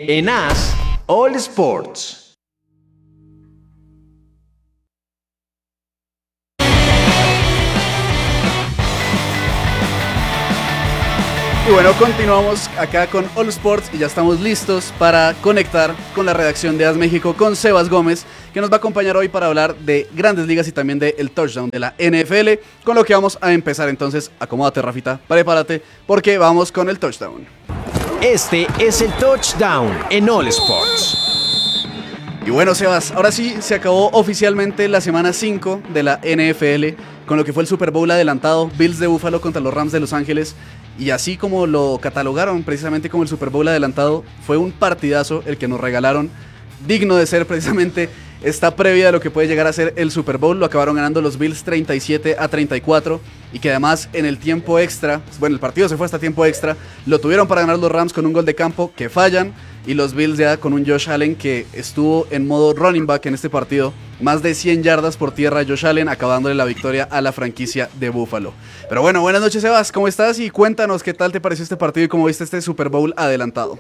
en As All Sports. Y bueno, continuamos acá con All Sports y ya estamos listos para conectar con la redacción de AS México con Sebas Gómez, que nos va a acompañar hoy para hablar de Grandes Ligas y también del touchdown de la NFL, con lo que vamos a empezar. Entonces, acomódate, Rafita, prepárate, porque vamos con el touchdown. Este es el touchdown en All Sports. Y bueno, Sebas, ahora sí se acabó oficialmente la semana 5 de la NFL, con lo que fue el Super Bowl adelantado, Bills de Buffalo contra los Rams de Los Ángeles. Y así como lo catalogaron precisamente como el Super Bowl adelantado, fue un partidazo el que nos regalaron, digno de ser precisamente esta previa de lo que puede llegar a ser el Super Bowl. Lo acabaron ganando los Bills 37-34 y que además en el tiempo extra, bueno, el partido se fue hasta tiempo extra, lo tuvieron para ganar los Rams con un gol de campo que fallan, y los Bills ya con un Josh Allen que estuvo en modo running back en este partido, más de 100 yardas por tierra Josh Allen, acabándole la victoria a la franquicia de Buffalo. Pero bueno, buenas noches, Sebas, ¿cómo estás? Y cuéntanos qué tal te pareció este partido y cómo viste este Super Bowl adelantado.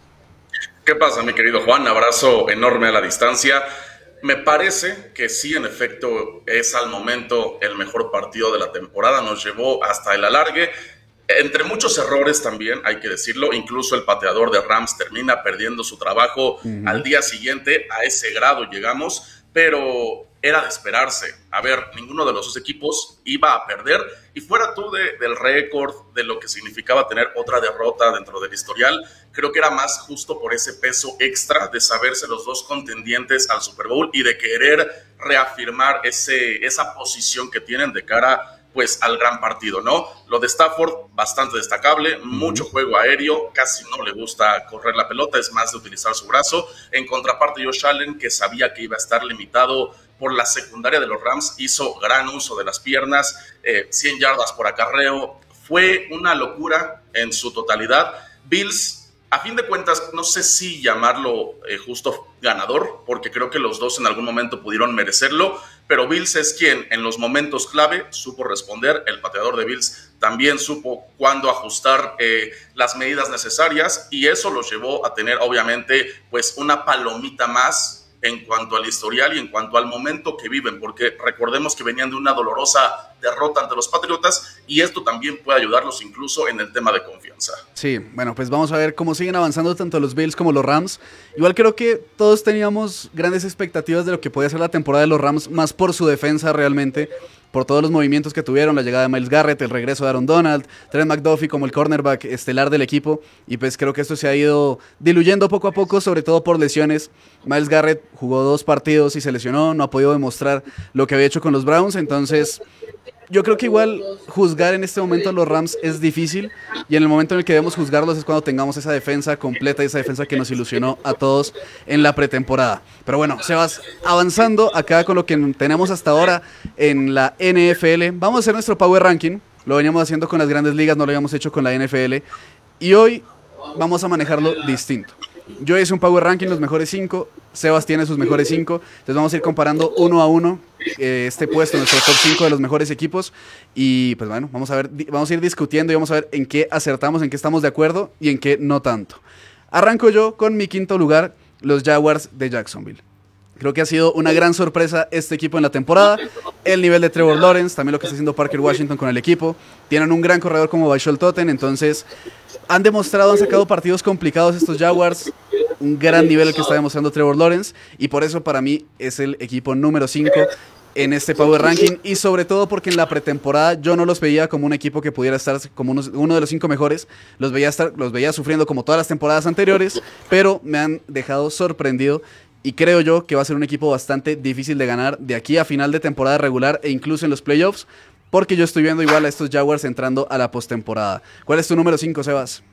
¿Qué pasa, mi querido Juan? Abrazo enorme a la distancia. Me parece que sí, en efecto, es al momento el mejor partido de la temporada. Nos llevó hasta el alargue. Entre muchos errores también, hay que decirlo, incluso el pateador de Rams termina perdiendo su trabajo al día siguiente, a ese grado llegamos, pero era de esperarse. A ver, ninguno de los dos equipos iba a perder, y fuera tú del récord, de lo que significaba tener otra derrota dentro del historial, creo que era más justo por ese peso extra de saberse los dos contendientes al Super Bowl y de querer reafirmar esa posición que tienen de cara pues al gran partido, ¿no? Lo de Stafford, bastante destacable, mucho juego aéreo, casi no le gusta correr la pelota, es más de utilizar su brazo. En contraparte, Josh Allen, que sabía que iba a estar limitado por la secundaria de los Rams, hizo gran uso de las piernas, 100 yardas por acarreo, fue una locura en su totalidad. Bills, a fin de cuentas, no sé si llamarlo justo ganador, porque creo que los dos en algún momento pudieron merecerlo, pero Bills es quien en los momentos clave supo responder. El pateador de Bills también supo cuándo ajustar las medidas necesarias, y eso los llevó a tener obviamente pues una palomita más en cuanto al historial y en cuanto al momento que viven, porque recordemos que venían de una dolorosa derrota ante los Patriotas, y esto también puede ayudarlos incluso en el tema de confianza. Sí, bueno, pues vamos a ver cómo siguen avanzando tanto los Bills como los Rams. Igual creo que todos teníamos grandes expectativas de lo que podía ser la temporada de los Rams, más por su defensa realmente, por todos los movimientos que tuvieron, la llegada de Myles Garrett, el regreso de Aaron Donald, Trent McDuffie como el cornerback estelar del equipo, y pues creo que esto se ha ido diluyendo poco a poco, sobre todo por lesiones. Myles Garrett jugó 2 partidos y se lesionó, no ha podido demostrar lo que había hecho con los Browns, entonces yo creo que igual juzgar en este momento a los Rams es difícil, y en el momento en el que debemos juzgarlos es cuando tengamos esa defensa completa y esa defensa que nos ilusionó a todos en la pretemporada. Pero bueno, Sebas, avanzando acá con lo que tenemos hasta ahora en la NFL, vamos a hacer nuestro Power Ranking. Lo veníamos haciendo con las Grandes Ligas, no lo habíamos hecho con la NFL, y hoy vamos a manejarlo distinto. Yo hice un Power Ranking, los mejores 5, Sebas tiene sus mejores 5, entonces vamos a ir comparando uno a uno este puesto, nuestro top 5 de los mejores equipos, y pues bueno, vamos a ir discutiendo y vamos a ver en qué acertamos, en qué estamos de acuerdo y en qué no tanto. Arranco yo con mi quinto lugar, los Jaguars de Jacksonville. Creo que ha sido una gran sorpresa este equipo en la temporada. El nivel de Trevor Lawrence, también lo que está haciendo Parker Washington con el equipo. Tienen un gran corredor como Bashol Totten, entonces han sacado partidos complicados estos Jaguars. Un gran nivel el que está demostrando Trevor Lawrence, y por eso para mí es el equipo número 5 en este Power Ranking, y sobre todo porque en la pretemporada yo no los veía como un equipo que pudiera estar como uno de los 5 mejores. Los veía sufriendo como todas las temporadas anteriores, pero me han dejado sorprendido, y creo yo que va a ser un equipo bastante difícil de ganar de aquí a final de temporada regular e incluso en los playoffs, porque yo estoy viendo igual a estos Jaguars entrando a la postemporada. ¿Cuál es tu número 5, Sebas?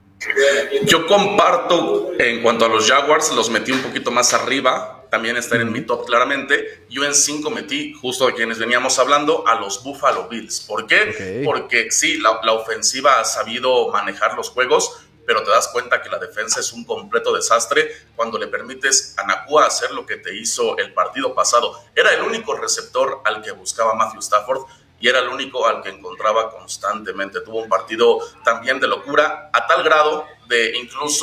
Yo comparto en cuanto a los Jaguars, los metí un poquito más arriba, también están en mi top claramente. Yo en 5 metí, justo de quienes veníamos hablando, a los Buffalo Bills. ¿Por qué? Okay. Porque sí, la ofensiva ha sabido manejar los juegos, pero te das cuenta que la defensa es un completo desastre cuando le permites a Nacua hacer lo que te hizo el partido pasado. Era el único receptor al que buscaba Matthew Stafford, y era el único al que encontraba constantemente. Tuvo un partido también de locura, a tal grado de incluso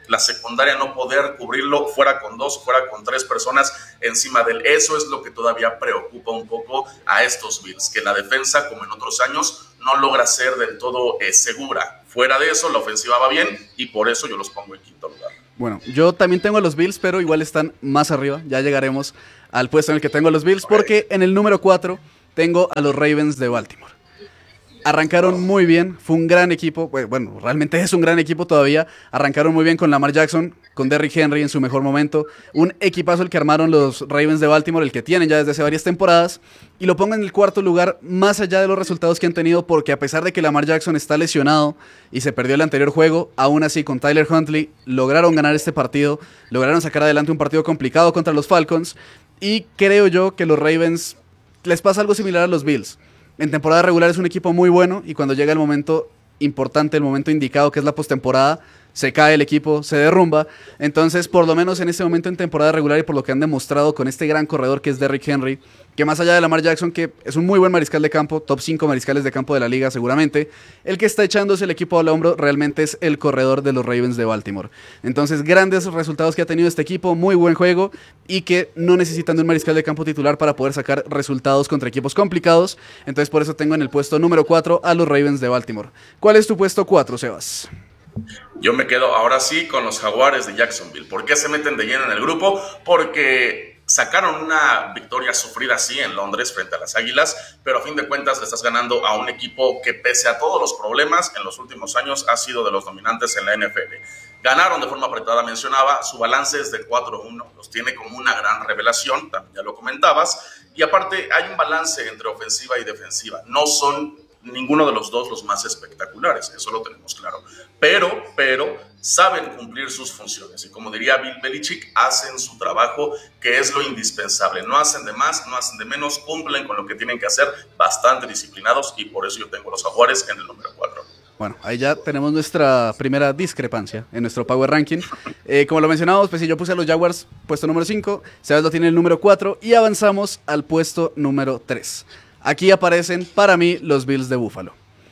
la secundaria no poder cubrirlo, fuera con 2, fuera con 3 personas encima de él. Eso es lo que todavía preocupa un poco a estos Bills, que la defensa, como en otros años, no logra ser del todo segura. Fuera de eso, la ofensiva va bien y por eso yo los pongo en quinto lugar. Bueno, yo también tengo a los Bills, pero igual están más arriba. Ya llegaremos al puesto en el que tengo a los Bills, porque en el número 4 tengo a los Ravens de Baltimore. Arrancaron muy bien, fue un gran equipo, bueno, realmente es un gran equipo todavía. Arrancaron muy bien con Lamar Jackson, con Derrick Henry en su mejor momento. Un equipazo el que armaron los Ravens de Baltimore, el que tienen ya desde hace varias temporadas. Y lo pongo en el cuarto lugar, más allá de los resultados que han tenido, porque a pesar de que Lamar Jackson está lesionado y se perdió el anterior juego, aún así con Tyler Huntley lograron ganar este partido, lograron sacar adelante un partido complicado contra los Falcons. Y creo yo que los Ravens les pasa algo similar a los Bills. En temporada regular es un equipo muy bueno y cuando llega el momento importante, el momento indicado que es la postemporada, se cae el equipo, se derrumba. Entonces, por lo menos en este momento en temporada regular y por lo que han demostrado con este gran corredor que es Derrick Henry, que más allá de Lamar Jackson, que es un muy buen mariscal de campo, top 5 mariscales de campo de la liga seguramente, el que está echándose el equipo al hombro realmente es el corredor de los Ravens de Baltimore. Entonces, grandes resultados que ha tenido este equipo, muy buen juego y que no necesitan de un mariscal de campo titular para poder sacar resultados contra equipos complicados. Entonces, por eso tengo en el puesto número 4 a los Ravens de Baltimore. ¿Cuál es tu puesto 4, Sebas? Yo me quedo ahora sí con los Jaguares de Jacksonville. ¿Por qué se meten de lleno en el grupo? Porque sacaron una victoria sufrida sí en Londres frente a las Águilas, pero a fin de cuentas le estás ganando a un equipo que pese a todos los problemas en los últimos años ha sido de los dominantes en la NFL. Ganaron de forma apretada, mencionaba, su balance es de 4-1, los tiene como una gran revelación, también ya lo comentabas, y aparte hay un balance entre ofensiva y defensiva. No son ninguno de los dos los más espectaculares, eso lo tenemos claro, pero saben cumplir sus funciones y como diría Bill Belichick, hacen su trabajo, que es lo indispensable. No hacen de más, no hacen de menos, cumplen con lo que tienen que hacer, bastante disciplinados, y por eso yo tengo a los Jaguares en el número 4. Bueno, ahí ya tenemos nuestra primera discrepancia en nuestro Power Ranking. Como lo mencionamos, pues si yo puse a los Jaguars puesto número 5, Sebas lo tiene el número 4 y avanzamos al puesto número 3. Aquí aparecen para mí los Bills de Buffalo.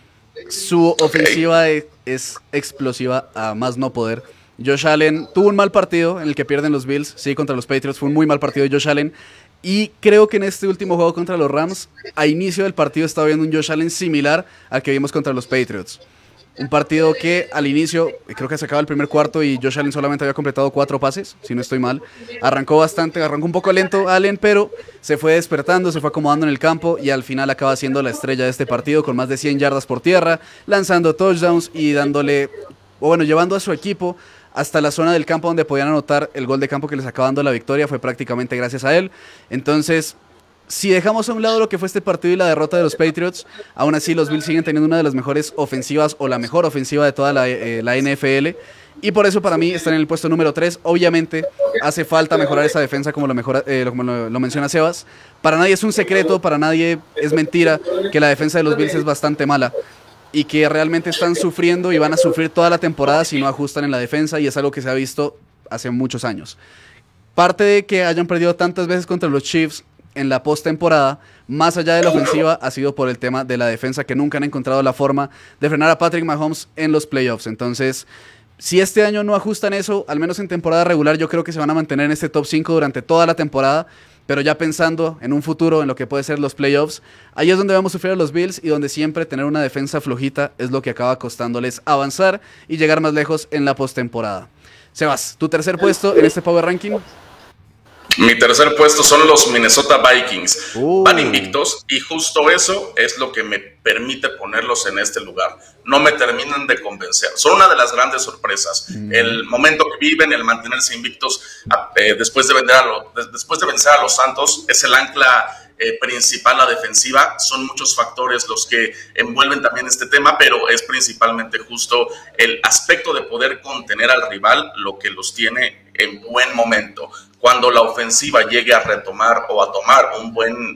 Su ofensiva es explosiva a más no poder. Josh Allen tuvo un mal partido en el que pierden los Bills, sí, contra los Patriots, fue un muy mal partido de Josh Allen. Y creo que en este último juego contra los Rams, a inicio del partido estaba viendo un Josh Allen similar al que vimos contra los Patriots. Un partido que al inicio, creo que se acaba el primer cuarto y Josh Allen solamente había completado 4 pases, si no estoy mal. Arrancó un poco lento Allen, pero se fue despertando, se fue acomodando en el campo y al final acaba siendo la estrella de este partido con más de 100 yardas por tierra, lanzando touchdowns y llevando a su equipo hasta la zona del campo donde podían anotar el gol de campo que les acaba dando la victoria. Fue prácticamente gracias a él. Entonces, si dejamos a un lado lo que fue este partido y la derrota de los Patriots, aún así los Bills siguen teniendo una de las mejores ofensivas o la mejor ofensiva de toda la NFL. Y por eso para mí están en el puesto número 3. Obviamente hace falta mejorar esa defensa como lo menciona Sebas. Para nadie es un secreto, para nadie es mentira que la defensa de los Bills es bastante mala y que realmente están sufriendo y van a sufrir toda la temporada si no ajustan en la defensa, y es algo que se ha visto hace muchos años. Parte de que hayan perdido tantas veces contra los Chiefs en la postemporada, más allá de la ofensiva, ha sido por el tema de la defensa, que nunca han encontrado la forma de frenar a Patrick Mahomes en los playoffs. Entonces, si este año no ajustan eso, al menos en temporada regular, yo creo que se van a mantener en este top 5 durante toda la temporada, pero ya pensando en un futuro, en lo que puede ser los playoffs, ahí es donde vamos a sufrir a los Bills y donde siempre tener una defensa flojita es lo que acaba costándoles avanzar y llegar más lejos en la postemporada. Sebas, tu tercer puesto en este Power Ranking. Mi tercer puesto son los Minnesota Vikings. Van invictos y justo eso es lo que me permite ponerlos en este lugar. No me terminan de convencer. Son una de las grandes sorpresas. El momento que viven, el mantenerse invictos después de vencer a los Santos, es el ancla principal, la defensiva. Son muchos factores los que envuelven también este tema, pero es principalmente justo el aspecto de poder contener al rival lo que los tiene en buen momento. Cuando la ofensiva llegue a retomar o a tomar un buen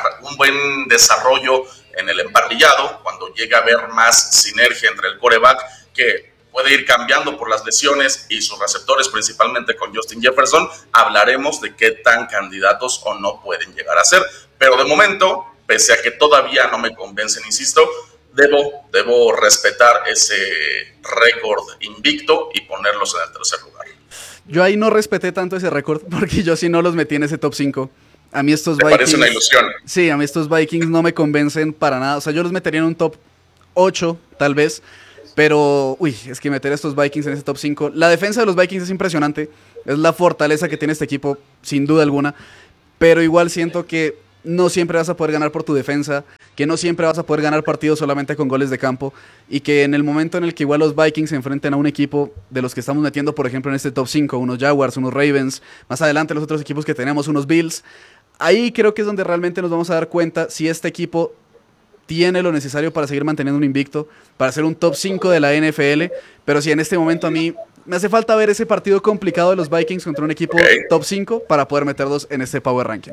desarrollo en el emparrillado, cuando llegue a haber más sinergia entre el quarterback, que puede ir cambiando por las lesiones, y sus receptores, principalmente con Justin Jefferson, hablaremos de qué tan candidatos o no pueden llegar a ser. Pero de momento, pese a que todavía no me convencen, insisto, debo respetar ese récord invicto y ponerlos en el tercer lugar. Yo ahí no respeté tanto ese récord porque yo sí no los metí en ese top 5. A mí estos Vikings... ¿Te parece una ilusión? Sí, a mí estos Vikings no me convencen para nada. O sea, yo los metería en un top 8, tal vez. Pero, es que meter a estos Vikings en ese top 5... La defensa de los Vikings es impresionante. Es la fortaleza que tiene este equipo, sin duda alguna. Pero igual siento que no siempre vas a poder ganar por tu defensa, que no siempre vas a poder ganar partidos solamente con goles de campo, y que en el momento en el que igual los Vikings se enfrenten a un equipo de los que estamos metiendo, por ejemplo, en este top 5, unos Jaguars, unos Ravens, más adelante los otros equipos que tenemos, unos Bills, ahí creo que es donde realmente nos vamos a dar cuenta si este equipo tiene lo necesario para seguir manteniendo un invicto, para ser un top 5 de la NFL, pero si en este momento a mí me hace falta ver ese partido complicado de los Vikings contra un equipo top 5 para poder meterlos en este Power Ranking.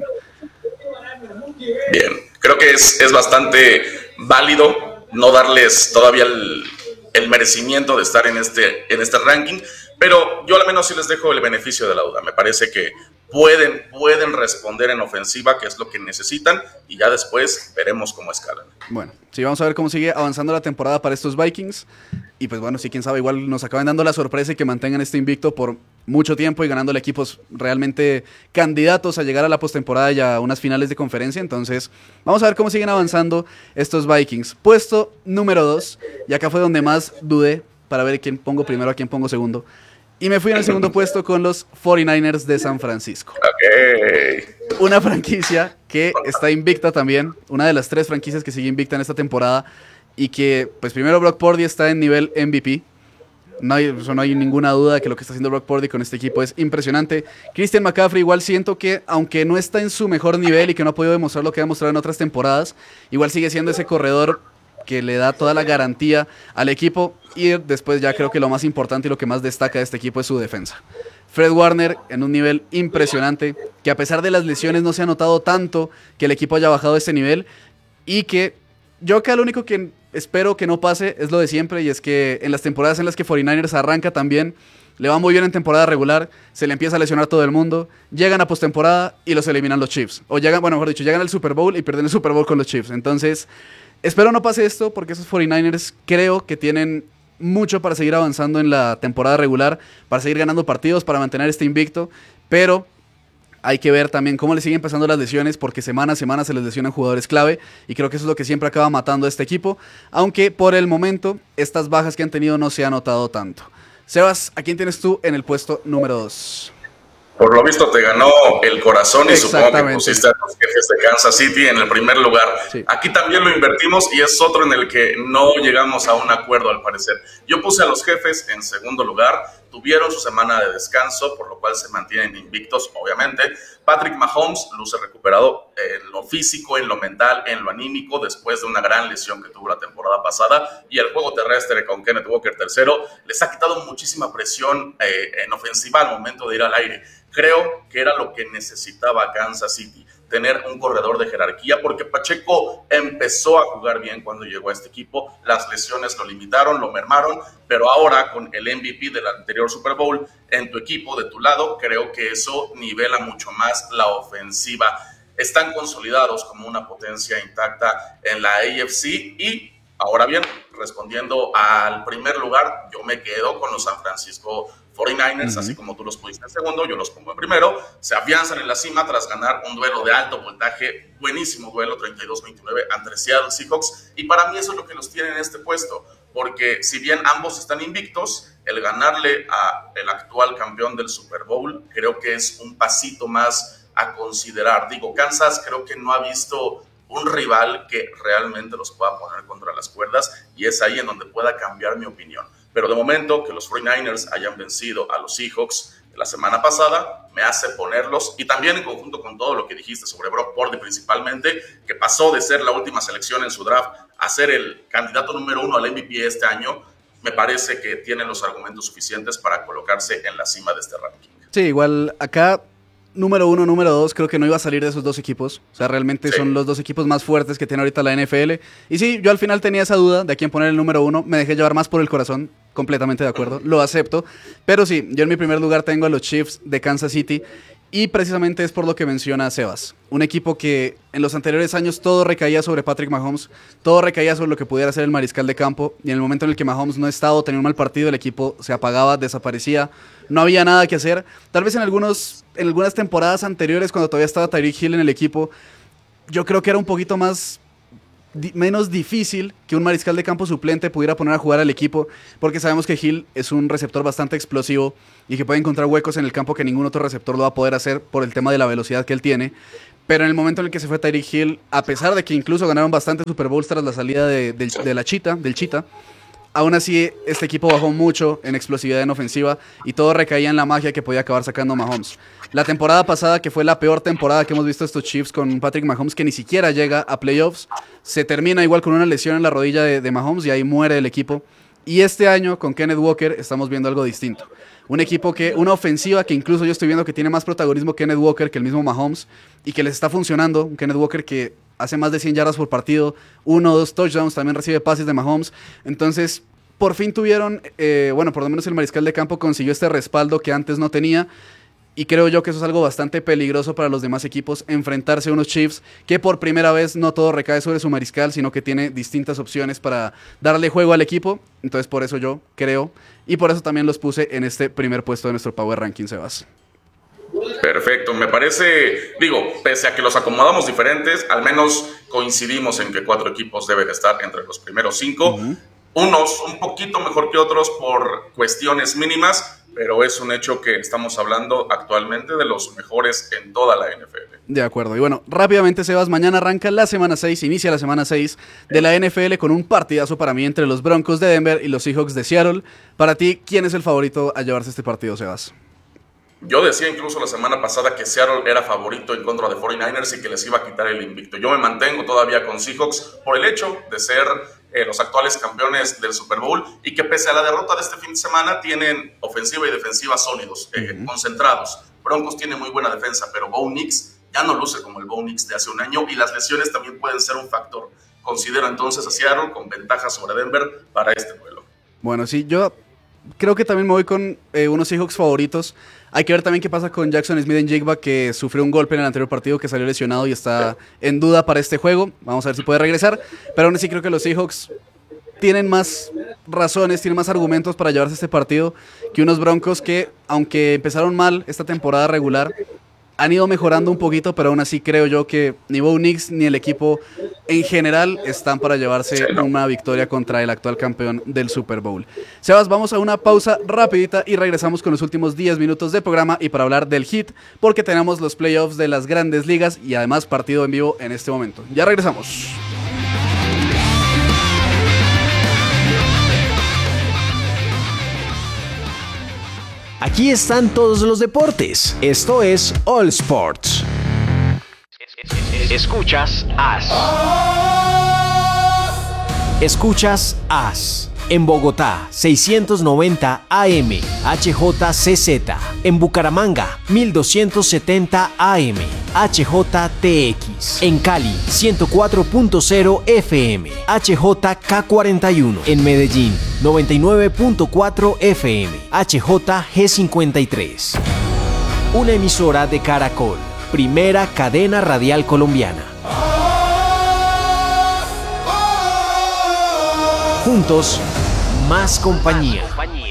Bien, creo que es bastante válido no darles todavía el merecimiento de estar en este ranking, pero yo al menos sí les dejo el beneficio de la duda. Me parece que pueden responder en ofensiva, que es lo que necesitan, y ya después veremos cómo escalan. Bueno, sí, vamos a ver cómo sigue avanzando la temporada para estos Vikings, y pues bueno, sí, quién sabe, igual nos acaban dando la sorpresa y que mantengan este invicto por mucho tiempo y ganándole equipos realmente candidatos a llegar a la postemporada y a unas finales de conferencia. Entonces, vamos a ver cómo siguen avanzando estos Vikings. Puesto número 2, y acá fue donde más dudé para ver quién pongo primero, a quién pongo segundo. Y me fui en el segundo puesto con los 49ers de San Francisco. Okay. Una franquicia que está invicta también, una de las 3 franquicias que sigue invicta en esta temporada, y que, pues primero Brock Purdy está en nivel MVP. No hay ninguna duda de que lo que está haciendo Brock Purdy con este equipo es impresionante. Christian McCaffrey igual siento que, aunque no está en su mejor nivel y que no ha podido demostrar lo que ha demostrado en otras temporadas, igual sigue siendo ese corredor que le da toda la garantía al equipo. Y después ya creo que lo más importante y lo que más destaca de este equipo es su defensa. Fred Warner en un nivel impresionante, que a pesar de las lesiones no se ha notado tanto que el equipo haya bajado este nivel, y que yo acá lo único que espero que no pase es lo de siempre, y es que en las temporadas en las que 49ers arranca también, le va muy bien en temporada regular, se le empieza a lesionar todo el mundo, llegan a postemporada y los eliminan los Chiefs. O llegan, bueno, mejor dicho, llegan al Super Bowl y pierden el Super Bowl con los Chiefs. Entonces, espero no pase esto, porque esos 49ers creo que tienen mucho para seguir avanzando en la temporada regular, para seguir ganando partidos, para mantener este invicto, pero hay que ver también cómo le siguen pasando las lesiones, porque semana a semana se les lesionan jugadores clave, y creo que eso es lo que siempre acaba matando a este equipo, aunque por el momento estas bajas que han tenido no se ha notado tanto. Sebas, ¿a quién tienes tú en el puesto número 2? Por lo visto te ganó el corazón y supongo que pusiste a los Jefes de Kansas City en el primer lugar. Sí. Aquí también lo invertimos y es otro en el que no llegamos a un acuerdo al parecer. Yo puse a los Jefes en segundo lugar, tuvieron su semana de descanso, por lo cual se mantienen invictos, obviamente. Patrick Mahomes luce recuperado en lo físico, en lo mental, en lo anímico, después de una gran lesión que tuvo la temporada pasada, y el juego terrestre con Kenneth Walker tercero les ha quitado muchísima presión en ofensiva al momento de ir al aire. Creo que era lo que necesitaba Kansas City, tener un corredor de jerarquía, porque Pacheco empezó a jugar bien cuando llegó a este equipo, las lesiones lo limitaron, lo mermaron, pero ahora con el MVP del anterior Super Bowl en tu equipo, de tu lado, creo que eso nivela mucho más la ofensiva. Están consolidados como una potencia intacta en la AFC y, ahora bien, respondiendo al primer lugar, yo me quedo con los San Francisco 49ers, así como tú los pusiste en segundo, yo los pongo en primero. Se afianzan en la cima tras ganar un duelo de alto voltaje, buenísimo duelo, 32-29 ante Seattle Seahawks, y para mí eso es lo que los tiene en este puesto, porque si bien ambos están invictos, el ganarle a el actual campeón del Super Bowl creo que es un pasito más a considerar. Digo, Kansas creo que no ha visto un rival que realmente los pueda poner contra las cuerdas, y es ahí en donde pueda cambiar mi opinión. Pero de momento que los 49ers hayan vencido a los Seahawks la semana pasada me hace ponerlos, y también en conjunto con todo lo que dijiste sobre Brock Purdy principalmente, que pasó de ser la última selección en su draft a ser el candidato número 1 al MVP este año, me parece que tienen los argumentos suficientes para colocarse en la cima de este ranking. Sí, igual acá número 1, número 2, creo que no iba a salir de esos dos equipos. O sea, realmente son los dos equipos más fuertes que tiene ahorita la NFL. Y sí, yo al final tenía esa duda de a quién poner el número 1. Me dejé llevar más por el corazón, completamente de acuerdo, lo acepto. Pero sí, yo en mi primer lugar tengo a los Chiefs de Kansas City. Y precisamente es por lo que menciona Sebas. Un equipo que en los anteriores años todo recaía sobre Patrick Mahomes, todo recaía sobre lo que pudiera hacer el mariscal de campo, y en el momento en el que Mahomes no estaba o tenía un mal partido, el equipo se apagaba, desaparecía, no había nada que hacer. Tal vez en algunas temporadas anteriores, cuando todavía estaba Tyreek Hill en el equipo, yo creo que era un poquito menos difícil que un mariscal de campo suplente pudiera poner a jugar al equipo, porque sabemos que Hill es un receptor bastante explosivo y que puede encontrar huecos en el campo que ningún otro receptor lo va a poder hacer por el tema de la velocidad que él tiene. Pero en el momento en el que se fue Tyreek Hill, a pesar de que incluso ganaron bastantes Super Bowls tras la salida del Cheetah, aún así este equipo bajó mucho en explosividad en ofensiva y todo recaía en la magia que podía acabar sacando Mahomes. La temporada pasada, que fue la peor temporada que hemos visto estos Chiefs con Patrick Mahomes, que ni siquiera llega a playoffs, se termina igual con una lesión en la rodilla de Mahomes y ahí muere el equipo. Y este año con Kenneth Walker estamos viendo algo distinto. Una ofensiva que incluso yo estoy viendo que tiene más protagonismo Kenneth Walker que el mismo Mahomes y que les está funcionando. Un Kenneth Walker que hace más de 100 yardas por partido, 1 o 2 touchdowns, también recibe pases de Mahomes. Entonces, por fin tuvieron, por lo menos el mariscal de campo consiguió este respaldo que antes no tenía. Y creo yo que eso es algo bastante peligroso para los demás equipos, enfrentarse a unos Chiefs que por primera vez no todo recae sobre su mariscal, sino que tiene distintas opciones para darle juego al equipo. Entonces por eso yo creo, y por eso también los puse en este primer puesto de nuestro Power Ranking, Sebas. Perfecto, me parece, pese a que los acomodamos diferentes, al menos coincidimos en que 4 equipos deben estar entre los primeros 5. Unos un poquito mejor que otros por cuestiones mínimas, pero es un hecho que estamos hablando actualmente de los mejores en toda la NFL. De acuerdo. Y bueno, rápidamente, Sebas, mañana arranca la semana 6, inicia la semana 6 de la NFL con un partidazo para mí entre los Broncos de Denver y los Seahawks de Seattle. Para ti, ¿quién es el favorito a llevarse este partido, Sebas? Yo decía incluso la semana pasada que Seattle era favorito en contra de 49ers y que les iba a quitar el invicto. Yo me mantengo todavía con Seahawks por el hecho de ser los actuales campeones del Super Bowl y que pese a la derrota de este fin de semana tienen ofensiva y defensiva sólidos, concentrados. Broncos tiene muy buena defensa, pero Bo Nix ya no luce como el Bo Nix de hace un año y las lesiones también pueden ser un factor. Considero entonces a Seattle con ventaja sobre Denver para este duelo. Bueno, sí, yo creo que también me voy con unos Seahawks favoritos. Hay que ver también qué pasa con Jackson Smith-Njigba, que sufrió un golpe en el anterior partido, que salió lesionado y está en duda para este juego. Vamos a ver si puede regresar. Pero aún así creo que los Seahawks tienen más razones, tienen más argumentos para llevarse este partido que unos Broncos que, aunque empezaron mal esta temporada regular, han ido mejorando un poquito, pero aún así creo yo que ni Bo Nix ni el equipo en general están para llevarse una victoria contra el actual campeón del Super Bowl. Sebas, vamos a una pausa rapidita y regresamos con los últimos 10 minutos de programa y para hablar del hit, porque tenemos los playoffs de las grandes ligas y además partido en vivo en este momento. Ya regresamos. Aquí están todos los deportes. Esto es All Sports. Escuchas AS. Escuchas AS. En Bogotá, 690 AM, HJCZ. En Bucaramanga, 1270 AM, HJTX. En Cali, 104.0 FM, HJK41. En Medellín, 99.4 FM, HJG53. Una emisora de Caracol, primera cadena radial colombiana. Juntos, más compañía.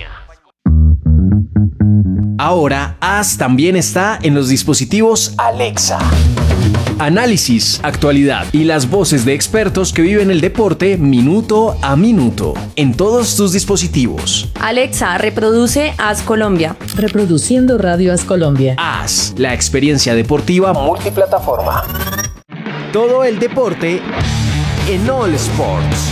Ahora, AS también está en los dispositivos Alexa. Análisis, actualidad y las voces de expertos que viven el deporte minuto a minuto en todos tus dispositivos. Alexa, reproduce AS Colombia. Reproduciendo Radio AS Colombia. AS, la experiencia deportiva multiplataforma. Todo el deporte en All Sports.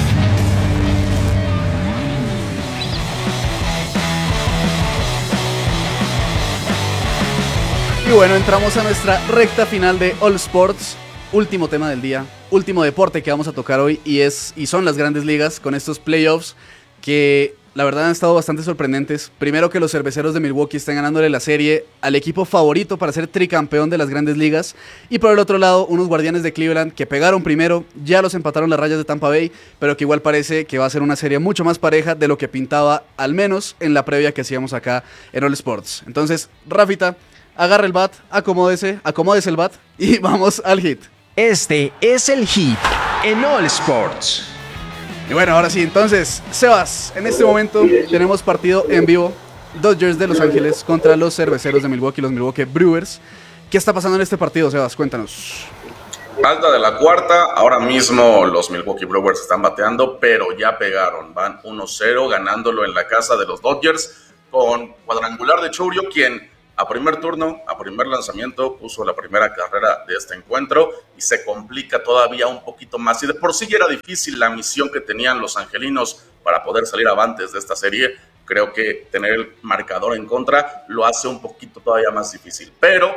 Y bueno, entramos a nuestra recta final de All Sports. Último tema del día, último deporte que vamos a tocar hoy y son las grandes ligas con estos playoffs que la verdad han estado bastante sorprendentes. Primero, que los cerveceros de Milwaukee están ganándole la serie al equipo favorito para ser tricampeón de las grandes ligas. Y por el otro lado, unos guardianes de Cleveland que pegaron primero, ya los empataron las Rayas de Tampa Bay, pero que igual parece que va a ser una serie mucho más pareja de lo que pintaba, al menos en la previa que hacíamos acá en All Sports. Entonces, Rafita, agarre el bat, acomódese el bat y vamos al hit. Este es el hit en All Sports. Y bueno, ahora sí, entonces, Sebas, en este momento tenemos partido en vivo, Dodgers de Los Ángeles contra los Cerveceros de Milwaukee, los Milwaukee Brewers. ¿Qué está pasando en este partido, Sebas? Cuéntanos. Alta de la cuarta, ahora mismo los Milwaukee Brewers están bateando, pero ya pegaron, van 1-0 ganándolo en la casa de los Dodgers con cuadrangular de Chourio, quien a primer turno, a primer lanzamiento, puso la primera carrera de este encuentro y se complica todavía un poquito más. Y de por sí ya era difícil la misión que tenían los angelinos para poder salir avantes de esta serie. Creo que tener el marcador en contra lo hace un poquito todavía más difícil. Pero,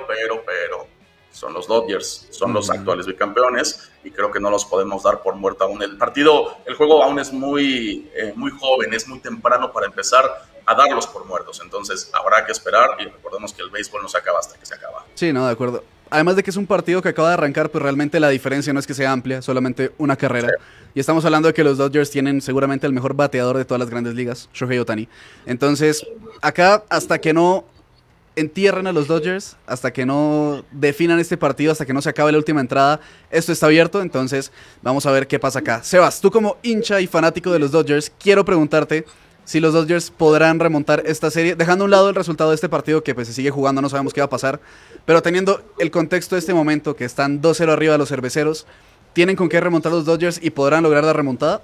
son los Dodgers, son los actuales bicampeones y creo que no los podemos dar por muerto aún. El juego aún es muy joven, es muy temprano para empezar a darlos por muertos. Entonces habrá que esperar y recordemos que el béisbol no se acaba hasta que se acaba. Sí, no, de acuerdo. Además de que es un partido que acaba de arrancar, pues realmente la diferencia no es que sea amplia, solamente una carrera. Sí. Y estamos hablando de que los Dodgers tienen seguramente el mejor bateador de todas las grandes ligas, Shohei Ohtani. Entonces, acá hasta que no entierren a los Dodgers, hasta que no definan este partido, hasta que no se acabe la última entrada, esto está abierto, entonces vamos a ver qué pasa acá. Sebas, tú como hincha y fanático de los Dodgers, quiero preguntarte si los Dodgers podrán remontar esta serie, dejando a un lado el resultado de este partido que pues se sigue jugando, no sabemos qué va a pasar, pero teniendo el contexto de este momento, que están 2-0 arriba de los Cerveceros, ¿tienen con qué remontar los Dodgers y podrán lograr la remontada?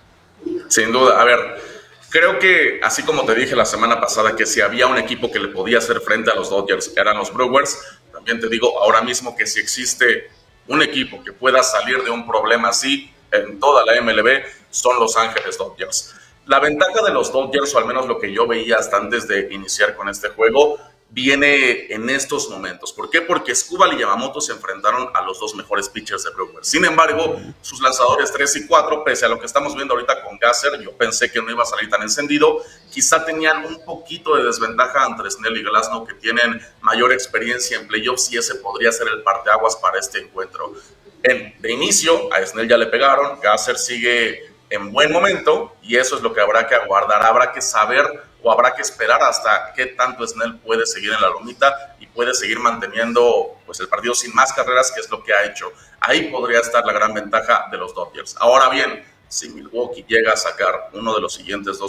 Sin duda, a ver, creo que, así como te dije la semana pasada, que si había un equipo que le podía hacer frente a los Dodgers, eran los Brewers, también te digo ahora mismo que si existe un equipo que pueda salir de un problema así en toda la MLB, son Los Ángeles Dodgers. La ventaja de los Dodgers, o al menos lo que yo veía hasta antes de iniciar con este juego, viene en estos momentos. ¿Por qué? Porque Skubal y Yamamoto se enfrentaron a los dos mejores pitchers de Brewers. Sin embargo, sus lanzadores 3 y 4, pese a lo que estamos viendo ahorita con Gasser, yo pensé que no iba a salir tan encendido. Quizá tenían un poquito de desventaja entre Snell y Glasnow, que tienen mayor experiencia en playoffs, y ese podría ser el parteaguas para este encuentro. De inicio, a Snell ya le pegaron, Gasser sigue en buen momento, y eso es lo que habrá que aguardar. Habrá que saber o habrá que esperar hasta qué tanto Snell puede seguir en la lomita y puede seguir manteniendo pues el partido sin más carreras, que es lo que ha hecho. Ahí podría estar la gran ventaja de los Dodgers. Ahora bien, si Milwaukee llega a sacar uno de los siguientes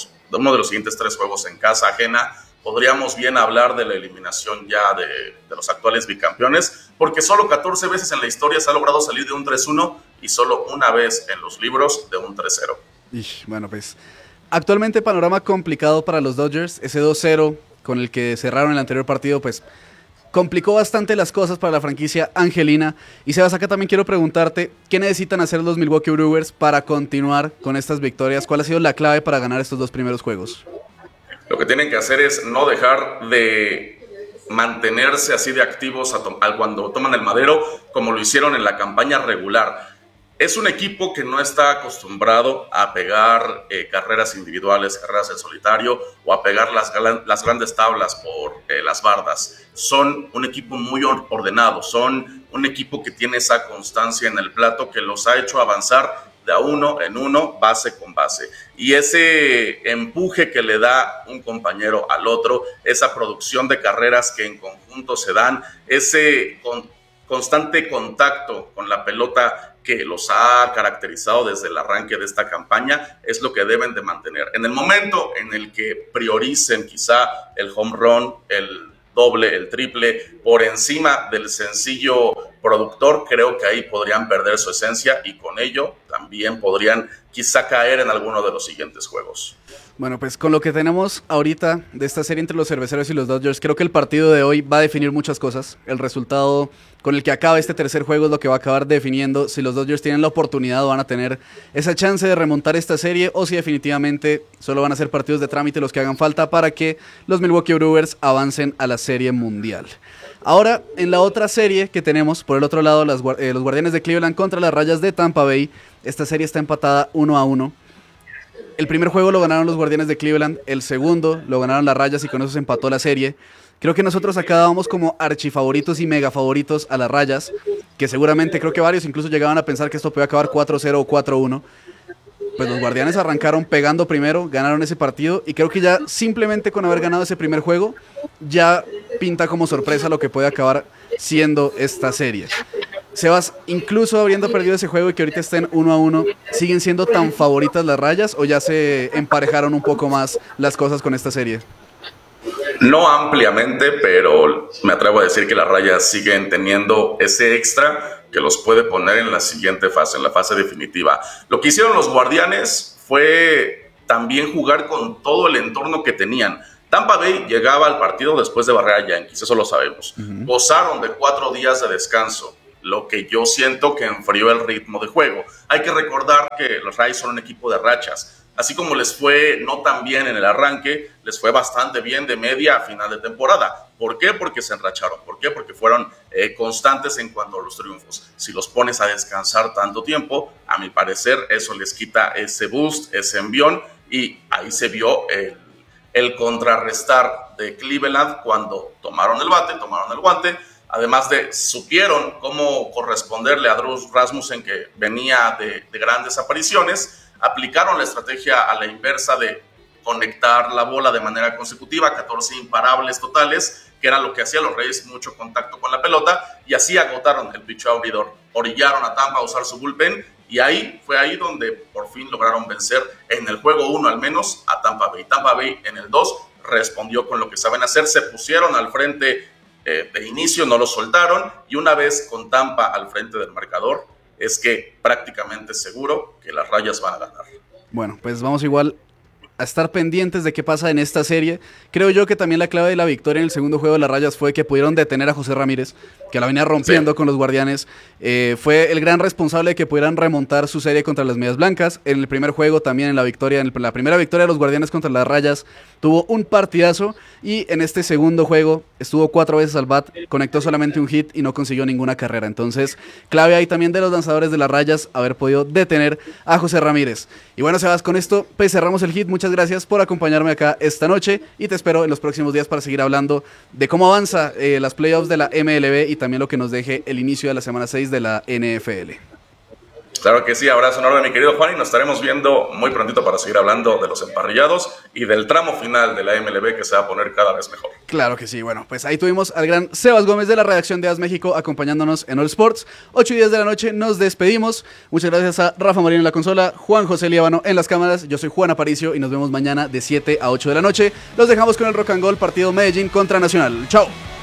3 juegos en casa ajena, podríamos bien hablar de la eliminación ya de los actuales bicampeones, porque solo 14 veces en la historia se ha logrado salir de un 3-1 y solo una vez en los libros de un 3-0. Bueno, pues actualmente panorama complicado para los Dodgers. Ese 2-0 con el que cerraron el anterior partido, pues complicó bastante las cosas para la franquicia angelina. Y Sebas, acá también quiero preguntarte, ¿qué necesitan hacer los Milwaukee Brewers para continuar con estas victorias? ¿Cuál ha sido la clave para ganar estos 2 primeros juegos? Lo que tienen que hacer es no dejar de mantenerse así de activos cuando toman el madero, como lo hicieron en la campaña regular. Es un equipo que no está acostumbrado a pegar carreras individuales, carreras en solitario, o a pegar las grandes tablas por las bardas. Son un equipo muy ordenado, son un equipo que tiene esa constancia en el plato que los ha hecho avanzar de a uno en uno, base con base. Y ese empuje que le da un compañero al otro, esa producción de carreras que en conjunto se dan, ese constante contacto con la pelota que los ha caracterizado desde el arranque de esta campaña, es lo que deben de mantener. En el momento en el que prioricen quizá el home run, el doble, el triple, por encima del sencillo productor, creo que ahí podrían perder su esencia y con ello también podrían quizá caer en alguno de los siguientes juegos. Bueno, pues con lo que tenemos ahorita de esta serie entre los Cerveceros y los Dodgers, creo que el partido de hoy va a definir muchas cosas. El resultado con el que acaba este tercer juego es lo que va a acabar definiendo si los Dodgers tienen la oportunidad o van a tener esa chance de remontar esta serie, o si definitivamente solo van a ser partidos de trámite los que hagan falta para que los Milwaukee Brewers avancen a la Serie Mundial. Ahora, en la otra serie que tenemos, por el otro lado, los Guardianes de Cleveland contra las Rayas de Tampa Bay. Esta serie está empatada 1-1. El primer juego lo ganaron los Guardianes de Cleveland, el segundo lo ganaron las Rayas y con eso se empató la serie. Creo que nosotros acá dábamos como archifavoritos y mega favoritos a las Rayas, que seguramente creo que varios incluso llegaban a pensar que esto podía acabar 4-0 o 4-1. Pues los Guardianes arrancaron pegando primero, ganaron ese partido y creo que ya simplemente con haber ganado ese primer juego ya pinta como sorpresa lo que puede acabar siendo esta serie. Sebas, incluso habiendo perdido ese juego y que ahorita estén 1-1, ¿siguen siendo tan favoritas las Rayas o ya se emparejaron un poco más las cosas con esta serie? No ampliamente, pero me atrevo a decir que las Rayas siguen teniendo ese extra que los puede poner en la siguiente fase, en la fase definitiva. Lo que hicieron los Guardianes fue también jugar con todo el entorno que tenían. Tampa Bay llegaba al partido después de barrer a Yankees, eso lo sabemos. Gozaron de 4 días de descanso, lo que yo siento que enfrió el ritmo de juego. Hay que recordar que los Rays son un equipo de rachas. Así como les fue no tan bien en el arranque, les fue bastante bien de media a final de temporada. ¿Por qué? Porque se enracharon. ¿Por qué? Porque fueron constantes en cuanto a los triunfos. Si los pones a descansar tanto tiempo, a mi parecer eso les quita ese boost, ese envión, y ahí se vio el contrarrestar de Cleveland cuando tomaron el bate, tomaron el guante. Además de supieron cómo corresponderle a Drew Rasmussen, que venía de grandes apariciones. Aplicaron la estrategia a la inversa de conectar la bola de manera consecutiva, 14 imparables totales, que era lo que hacía los Reyes, mucho contacto con la pelota, y así agotaron el picheo abridor. Orillaron a Tampa a usar su bullpen, y fue ahí donde por fin lograron vencer en el juego 1 al menos a Tampa Bay. Tampa Bay en el 2 respondió con lo que saben hacer, se pusieron al frente de inicio, no lo soltaron, y una vez con Tampa al frente del marcador, es que prácticamente seguro que las Rayas van a ganar. Bueno, pues vamos igual a estar pendientes de qué pasa en esta serie. Creo yo que también la clave de la victoria en el segundo juego de las Rayas fue que pudieron detener a José Ramírez, que la venía rompiendo con los Guardianes. Fue el gran responsable de que pudieran remontar su serie contra las Medias Blancas. En el primer juego también, en la primera victoria de los Guardianes contra las Rayas, tuvo un partidazo, y en este segundo juego estuvo 4 veces al bat, conectó solamente un hit y no consiguió ninguna carrera. Entonces, clave ahí también de los lanzadores de las Rayas haber podido detener a José Ramírez. Y bueno, Sebas, con esto pues cerramos el hit. Muchas gracias por acompañarme acá esta noche y te espero en los próximos días para seguir hablando de cómo avanza las playoffs de la MLB y también lo que nos deje el inicio de la semana 6 de la NFL. Claro que sí, abrazo enorme mi querido Juan, y nos estaremos viendo muy prontito para seguir hablando de los emparrillados y del tramo final de la MLB, que se va a poner cada vez mejor. Claro que sí, bueno, pues ahí tuvimos al gran Sebas Gómez de la redacción de AS México acompañándonos en All Sports. 8:10 de la noche, nos despedimos. Muchas gracias a Rafa Marín en la consola, Juan José Líbano en las cámaras. Yo soy Juan Aparicio y nos vemos mañana de 7 a 8 de la noche. Los dejamos con el Rock and Roll, partido Medellín contra Nacional. Chao.